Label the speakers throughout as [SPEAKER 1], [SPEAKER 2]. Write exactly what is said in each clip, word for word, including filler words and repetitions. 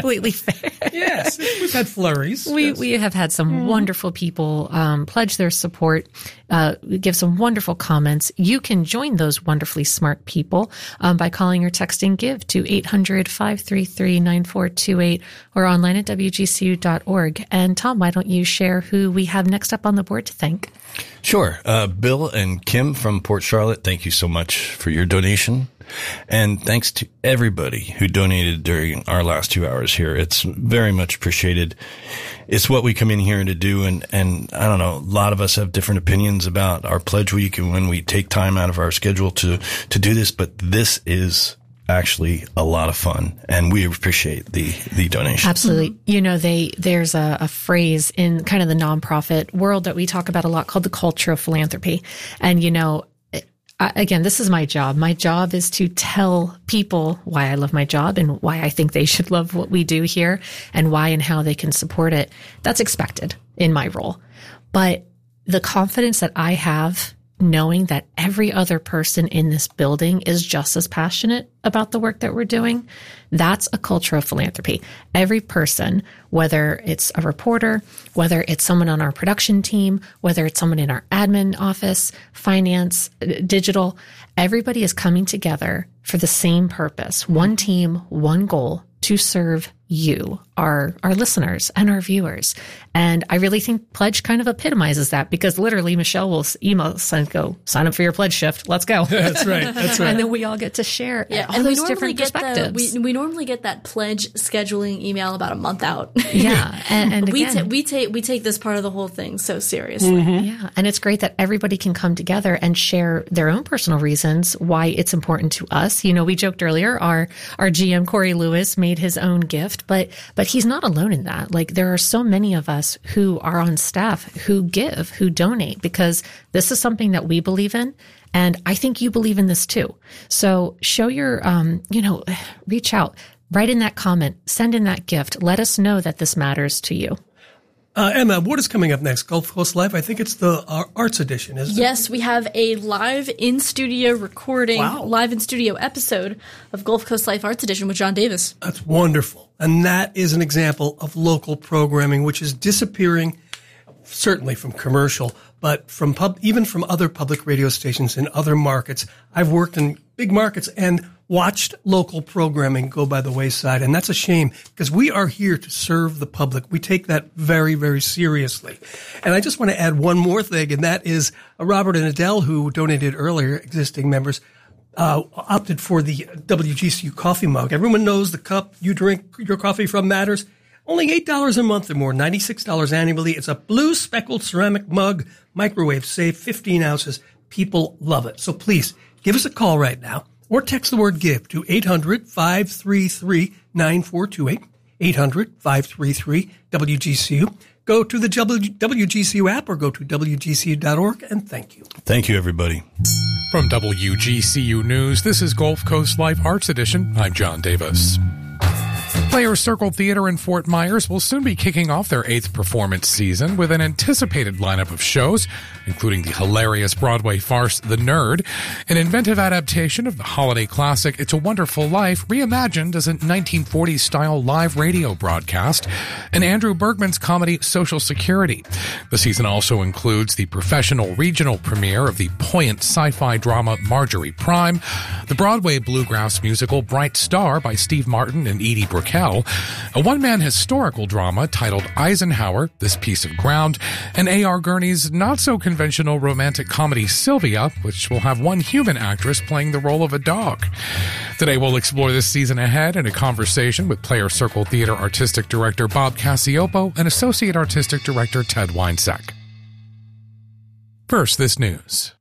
[SPEAKER 1] completely fair.
[SPEAKER 2] Yes, we've had flurries.
[SPEAKER 1] We
[SPEAKER 2] yes.
[SPEAKER 1] we have had some mm. wonderful people um, pledge their support, uh, give some wonderful comments. You can join those wonderfully smart people um, by calling or texting GIVE to eight hundred, five three three, nine four two eight or online at W G C U dot org. And Tom, why don't you share who we have next up on the board to thank?
[SPEAKER 3] Sure. Uh, Bill and Kim from Port Charlotte, thank you so much for your donation. And thanks to everybody who donated during our last two hours here. It's very much appreciated. It's what we come in here to do. And, and I don't know, a lot of us have different opinions about our pledge week and when we take time out of our schedule to, to do this. But this is actually a lot of fun, and we appreciate the the donation.
[SPEAKER 1] Absolutely. You know, they there's a, a phrase in kind of the nonprofit world that we talk about a lot called the culture of philanthropy. And, you know, I, again, this is my job. My job is to tell people why I love my job and why I think they should love what we do here and why and how they can support it. That's expected in my role. But the confidence that I have knowing that every other person in this building is just as passionate about the work that we're doing, that's a culture of philanthropy. Every person, whether it's a reporter, whether it's someone on our production team, whether it's someone in our admin office, finance, digital, everybody is coming together for the same purpose. One team, one goal, to serve you, our our listeners and our viewers. And I really think Pledge kind of epitomizes that, because literally Michelle will email us and go, sign up for your Pledge shift. Let's go.
[SPEAKER 2] That's right. That's right.
[SPEAKER 1] And then we all get to share
[SPEAKER 4] yeah,
[SPEAKER 1] all
[SPEAKER 4] and
[SPEAKER 1] those
[SPEAKER 4] we
[SPEAKER 1] different
[SPEAKER 4] get
[SPEAKER 1] perspectives.
[SPEAKER 4] The, we, we normally get that Pledge scheduling email about a month out.
[SPEAKER 1] Yeah. And, and
[SPEAKER 4] we,
[SPEAKER 1] again,
[SPEAKER 4] ta- we take we take this part of the whole thing so seriously.
[SPEAKER 1] Mm-hmm. Yeah. And it's great that everybody can come together and share their own personal reasons why it's important to us. You know, we joked earlier, our our G M, Corey Lewis, made his own gift, but but he's not alone in that. Like, there are so many of us who are on staff who give, who donate, because this is something that we believe in. And I think you believe in this too. So show your, um, you know, reach out, write in that comment, send in that gift. Let us know that this matters to you.
[SPEAKER 2] Uh, Emma, what is coming up next? Gulf Coast Live? I think it's the uh, Arts Edition, isn't it?
[SPEAKER 4] Yes, we have a live in-studio recording,
[SPEAKER 2] Wow.
[SPEAKER 4] live in-studio episode of Gulf Coast Life Arts Edition with John Davis.
[SPEAKER 2] That's wonderful. And that is an example of local programming, which is disappearing, certainly from commercial, but from pub, even from other public radio stations in other markets. I've worked in big markets and watched local programming go by the wayside. And that's a shame, because we are here to serve the public. We take that very, very seriously. And I just want to add one more thing, and that is uh, Robert and Adele, who donated earlier, existing members, uh, opted for the W G C U coffee mug. Everyone knows the cup you drink your coffee from matters. Only eight dollars a month or more, ninety-six dollars annually. It's a blue speckled ceramic mug, microwave safe, fifteen ounces. People love it. So please give us a call right now or text the word GIVE to eight hundred, five three three, nine four two eight, eight hundred, five three three, W G C U. Go to the W G C U app or go to W G C U dot org, and thank you.
[SPEAKER 3] Thank you, everybody.
[SPEAKER 5] From W G C U News, this is Gulf Coast Life Arts Edition. I'm John Davis. Players Circle Theater in Fort Myers will soon be kicking off their eighth performance season with an anticipated lineup of shows, including the hilarious Broadway farce The Nerd, an inventive adaptation of the holiday classic It's a Wonderful Life reimagined as a nineteen forties-style live radio broadcast, and Andrew Bergman's comedy Social Security. The season also includes the professional regional premiere of the poignant sci-fi drama Marjorie Prime, the Broadway bluegrass musical Bright Star by Steve Martin and Edie Brickell, a one-man historical drama titled Eisenhower, This Piece of Ground, and A R. Gurney's not-so-conventional romantic comedy Sylvia, which will have one human actress playing the role of a dog. Today we'll explore this season ahead in a conversation with Player Circle Theater Artistic Director Bob Cacioppo and Associate Artistic Director Ted Winesek. First, this news.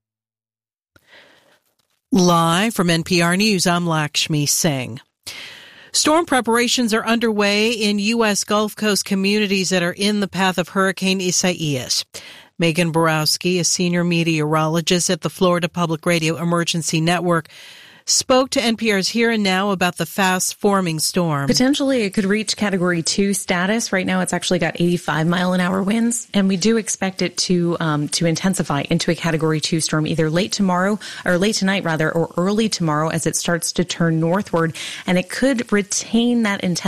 [SPEAKER 6] Live from N P R News, I'm Lakshmi Singh. Storm preparations are underway in U S. Gulf Coast communities that are in the path of Hurricane Isaias. Megan Borowski, a senior meteorologist at the Florida Public Radio Emergency Network, spoke to N P R's Here and Now about the fast-forming storm.
[SPEAKER 7] Potentially, it could reach Category two status. Right now, it's actually got eighty-five mile an hour winds, and we do expect it to um, to intensify into a Category two storm either late tomorrow, or late tonight, rather, or early tomorrow as it starts to turn northward, and it could retain that intensity